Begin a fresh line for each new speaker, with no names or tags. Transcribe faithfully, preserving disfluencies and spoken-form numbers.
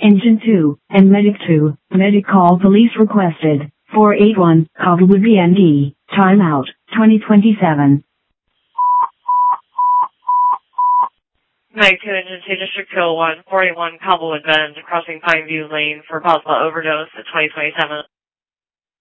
Engine two, and Medic two, Medic call police requested, four eight one, Coblewood B N D, timeout, twenty twenty-seven.
Medic two, Engine two, District two oh one, four eight one, Coblewood Bend, crossing Pineview Lane for possible overdose at twenty twenty-seven.